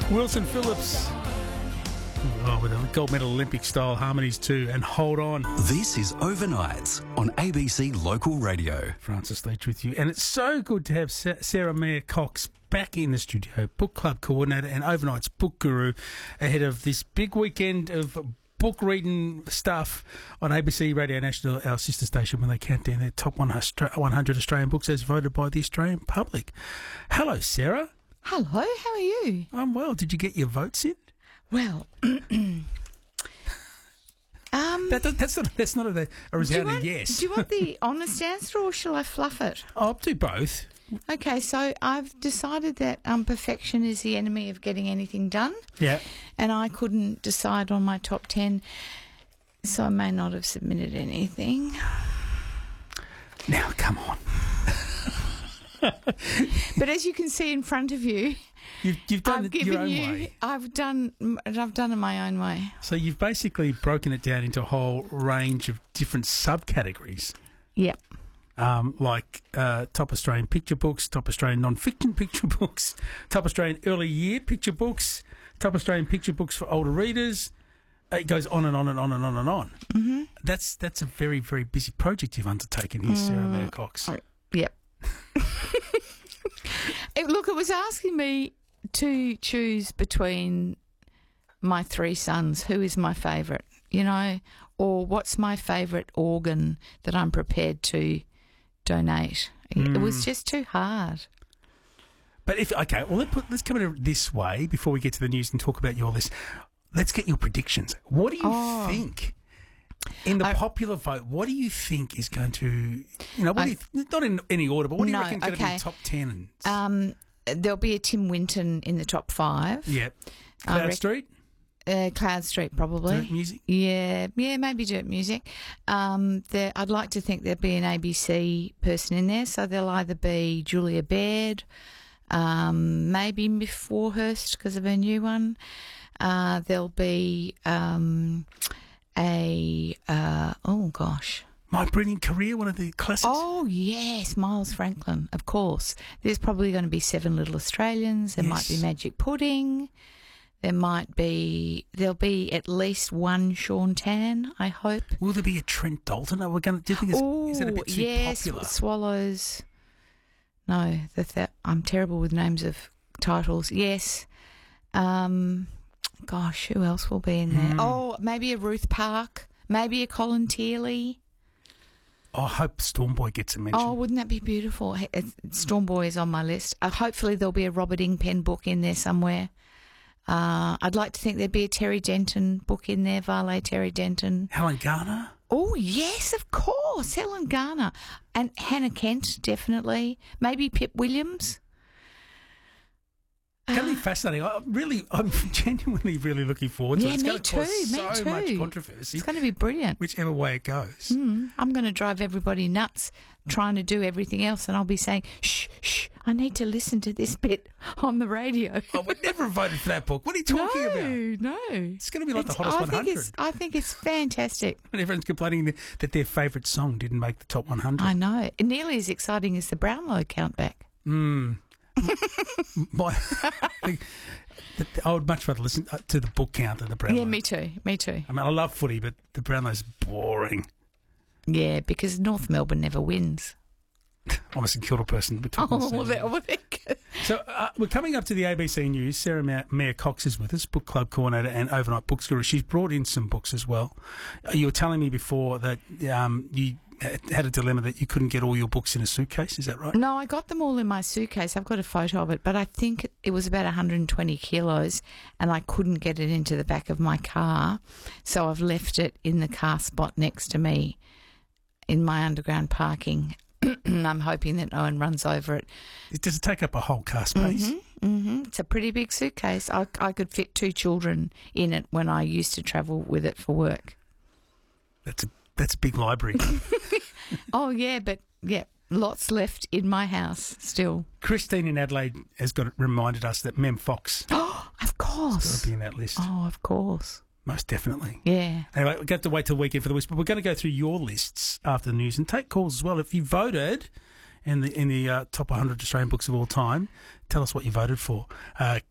Wilson Phillips. Oh, with a gold medal Olympic style harmonies too, and Hold On. This is Overnights on ABC Local Radio. Francis Leach with you, and it's so good to have Sarah Mayer Cox back in the studio, book club coordinator and Overnights book guru, ahead of this big weekend of book reading stuff on ABC Radio National, our sister station, when they count down their top 100 Australian books as voted by the Australian public. Hello, Sarah. Hello, how are you? I'm well. Did you get your votes in? Well, that's not a resounding yes. Do you want the honest answer or shall I fluff it? I'll do both. Okay, so I've decided that perfection is the enemy of getting anything done. Yeah. And I couldn't decide on my top 10, so I may not have submitted anything. Now, come on. But as you can see in front of you, you've done it your own way. I've done it my own way. So you've basically broken it down into a whole range of different subcategories. Yep. Like top Australian picture books, top Australian non-fiction picture books, top Australian early year picture books, top Australian picture books for older readers. It goes on and on and on and on and on. Mm-hmm. That's a very, very busy project you've undertaken here, Sarah Mayer Cox. Yep. Look, it was asking me to choose between my three sons, who is my favourite, or what's my favourite organ that I'm prepared to donate. It was just too hard. But let's come at it this way before we get to the news and talk about your list. Let's get your predictions. What do you think? In the popular vote, what do you think is going to, not in any order, but what do you reckon is going to be top 10? There'll be a Tim Winton in the top 5. Yeah. Cloud Street? Cloud Street, probably. Dirt Music? Yeah, maybe Dirt Music. I'd like to think there'll be an ABC person in there, so there'll either be Julia Baird, maybe Miff Warhurst because of her new one. There'll be My Brilliant Career, one of the classics. Oh, yes, Miles Franklin, of course. There's probably going to be 7 Little Australians. There might be Magic Pudding. There'll be at least one Sean Tan, I hope. Will there be a Trent Dalton? Is that a bit too popular? Swallows. No, I'm terrible with names of titles. Yes. Gosh, who else will be in there? Oh, maybe a Ruth Park. Maybe a Colin Tearley. I hope Stormboy gets a mention. Oh, wouldn't that be beautiful? Stormboy is on my list. Hopefully there'll be a Robert Ingpen book in there somewhere. I'd like to think there'd be a Terry Denton book in there, Valet Terry Denton. Helen Garner? Oh, yes, of course, Helen Garner. And Hannah Kent, definitely. Maybe Pip Williams. It's going to be fascinating. I'm genuinely really looking forward to it. It's going to cause so much controversy. It's going to be brilliant. Whichever way it goes. I'm going to drive everybody nuts trying to do everything else, and I'll be saying, shh, I need to listen to this bit on the radio. I would never have voted for that book. What are you talking about? No. It's going to be like the hottest 100. I think it's fantastic. And everyone's complaining that their favourite song didn't make the top 100. I know. Nearly as exciting as the Brownlow countback. I would much rather listen to the book count than the Brownlow. Yeah, me too. I mean, I love footy, but the Brownlow's boring. Yeah, because North Melbourne never wins. I'm a St Kilda person. So we're coming up to the ABC News. Sarah Mayer Cox is with us, book club coordinator and overnight books guru. She's brought in some books as well. You were telling me before that you had a dilemma that you couldn't get all your books in a suitcase. Is that right? No, I got them all in my suitcase. I've got a photo of it, but I think it was about 120 kilos and I couldn't get it into the back of my car. So I've left it in the car spot next to me in my underground parking. I'm hoping that no one runs over it. Does it take up a whole car space? It's a pretty big suitcase. I could fit 2 children in it when I used to travel with it for work. That's a big library. Oh, yeah, but lots left in my house still. Christine in Adelaide has reminded us that Mem Fox. Oh, of course. Has got to be in that list. Oh, of course. Most definitely. Yeah. Anyway, we've got to wait till the weekend for the list, but we're going to go through your lists after the news and take calls as well. If you voted in the top 100 Australian books of all time, tell us what you voted for.